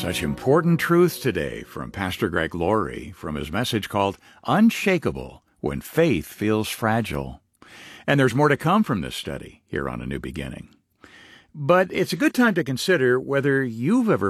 Such important truth today from Pastor Greg Laurie from his message called Unshakable When Faith Feels Fragile. And there's more to come from this study here on A New Beginning. But it's a good time to consider whether you've ever